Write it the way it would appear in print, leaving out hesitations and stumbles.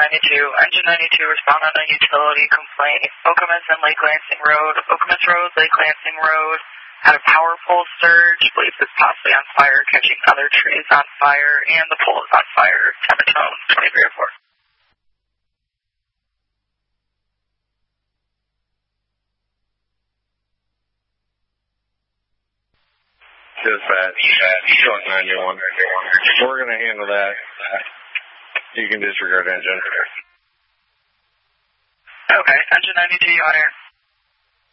Engine 92, respond on a utility complaint. Okemos and Lake Lansing Road. Okemos Road, Lake Lansing Road. Had a power pole surge. Believe it's possibly on fire, catching other trees on fire, and the pole is on fire. Tematone, 2304. Dispatch, truck 91. We're going to handle that. You can disregard engine. Okay, Engine 92, you on air.